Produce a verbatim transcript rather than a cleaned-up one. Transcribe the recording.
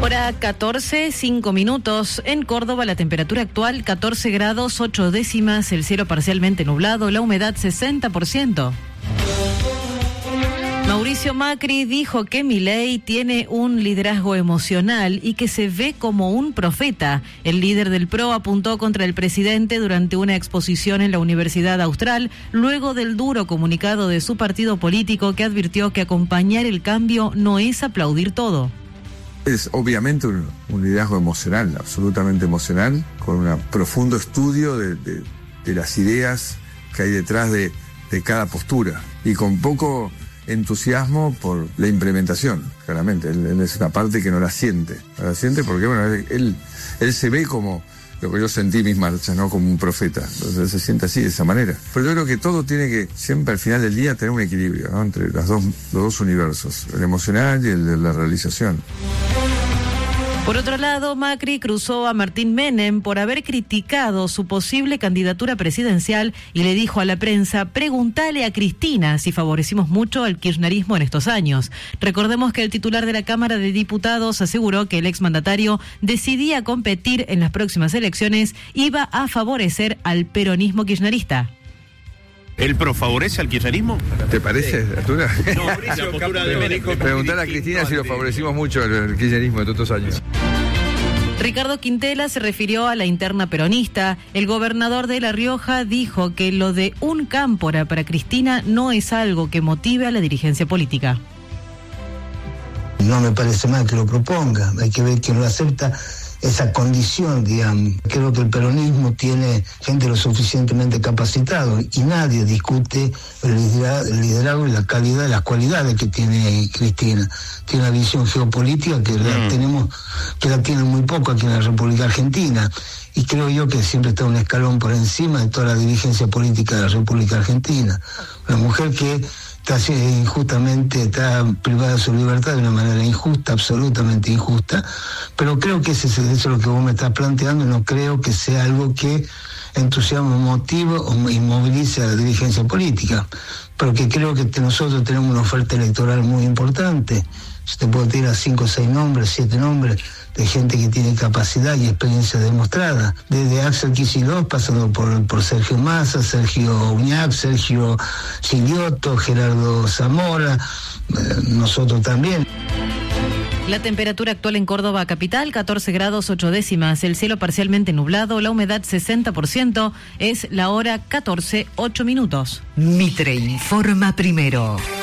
Hora catorce, cinco minutos. En Córdoba la temperatura actual catorce grados, ocho décimas, el cielo parcialmente nublado, la humedad sesenta por ciento. Mauricio Macri dijo que Milei tiene un liderazgo emocional y que se ve como un profeta. El líder del P R O apuntó contra el presidente durante una exposición en la Universidad Austral, luego del duro comunicado de su partido político que advirtió que acompañar el cambio no es aplaudir todo. Es obviamente un, un liderazgo emocional, absolutamente emocional, con un profundo estudio de, de, de las ideas que hay detrás de, de cada postura y con poco entusiasmo por la implementación, claramente. Él, él es una parte que no la siente, no la siente porque, bueno, él, él se ve como lo que yo sentí en mis marchas, ¿no? Como un profeta. Entonces él se siente así, de esa manera. Pero yo creo que todo tiene que, siempre al final del día, tener un equilibrio, ¿no? Entre las dos, los dos universos, el emocional y el de la realización. Por otro lado, Macri cruzó a Martín Menem por haber criticado su posible candidatura presidencial y le dijo a la prensa: pregúntale a Cristina si favorecimos mucho al kirchnerismo en estos años. Recordemos que el titular de la Cámara de Diputados aseguró que el exmandatario decidía competir en las próximas elecciones, iba a favorecer al peronismo kirchnerista. ¿El P R O favorece al kirchnerismo? ¿Te parece, Arturo? No, la postura de México. Preguntar a Cristina si lo favorecimos mucho el kirchnerismo de todos estos años. Ricardo Quintela se refirió a la interna peronista. El gobernador de La Rioja dijo que lo de un cámpora para Cristina no es algo que motive a la dirigencia política. No me parece mal que lo proponga, hay que ver quién lo acepta. Esa condición, digamos. Creo que el peronismo tiene gente lo suficientemente capacitado y nadie discute el liderazgo y la calidad y las cualidades que tiene Cristina. Tiene una visión geopolítica que mm. la tenemos, que la tienen muy poco aquí en la República Argentina. Y creo yo que siempre está un escalón por encima de toda la dirigencia política de la República Argentina. Una mujer que está injustamente, está privada de su libertad de una manera injusta, absolutamente injusta, pero creo que ese, eso es lo que vos me estás planteando, no creo que sea algo que entusiasme, motive o inmovilice a la dirigencia política, pero que creo que nosotros tenemos una oferta electoral muy importante. Yo te puedo tirar cinco, seis nombres, siete nombres de gente que tiene capacidad y experiencia demostrada, desde Axel Kicillof, pasando por, por Sergio Massa, Sergio Uñac, Sergio Silioto, Gerardo Zamora, eh, nosotros también. La temperatura actual en Córdoba capital, catorce grados, ocho décimas, el cielo parcialmente nublado, la humedad sesenta por ciento, es la hora catorce, ocho minutos. Mitre informa primero.